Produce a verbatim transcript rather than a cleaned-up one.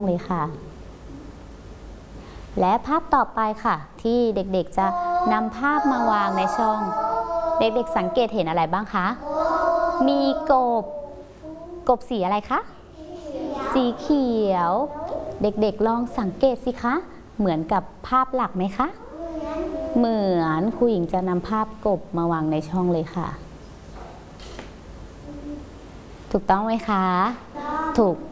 เลยค่ะและภาพต่อไปค่ะที่เด็กๆจะนำภาพมาวางในช่องเด็กๆสังเกตเห็นอะไรบ้างคะมีกบกบสีอะไรคะสีเขียวเด็กๆลองสังเกตสิคะเหมือนกับภาพหลักไหมคะเหมือนครูหญิงจะนำภาพกบมาวางในช่องเลยค่ะถูกต้องไหมคะถูก